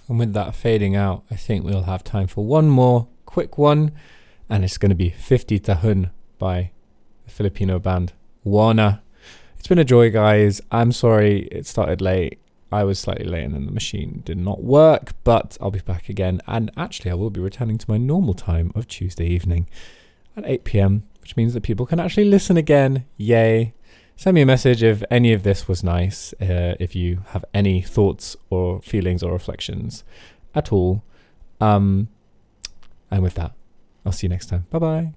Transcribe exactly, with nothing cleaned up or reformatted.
And with that fading out, I think we'll have time for one more quick one. And it's going to be fifty Tahun by the Filipino band Warna. It's been a joy, guys. I'm sorry it started late. I was slightly late and then the machine did not work, but I'll be back again. And actually, I will be returning to my normal time of Tuesday evening at eight p.m, which means that people can actually listen again. Yay. Send me a message if any of this was nice, uh, if you have any thoughts or feelings or reflections at all. Um, and with that, I'll see you next time. Bye-bye.